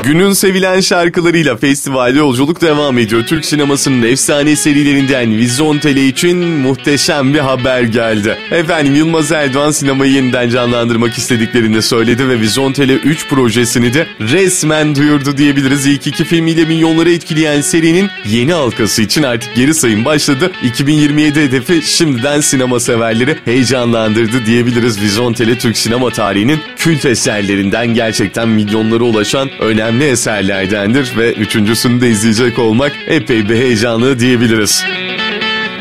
Günün sevilen şarkılarıyla festival yolculuk devam ediyor. Türk sinemasının efsane serilerinden Vizontele için muhteşem bir haber geldi. Efendim Yılmaz Erdoğan sinemayı yeniden canlandırmak istediklerini söyledi ve Vizontele 3 projesini de resmen duyurdu diyebiliriz. İlk 2 filmiyle milyonları etkileyen serinin yeni halkası için artık geri sayım başladı. 2027 hedefi şimdiden sinema severleri heyecanlandırdı diyebiliriz. Vizontele Türk sinema tarihinin kült eserlerinden, gerçekten milyonlara ulaşan önemli eserlerdendir ve üçüncüsünü de izleyecek olmak epey bir heyecanlı diyebiliriz.